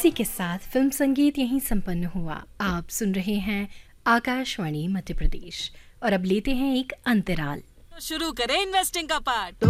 इसी के साथ फिल्म संगीत यहीं संपन्न हुआ। आप सुन रहे हैं आकाशवाणी मध्य प्रदेश और अब लेते हैं एक अंतराल। शुरू करें इन्वेस्टिंग का पार्ट।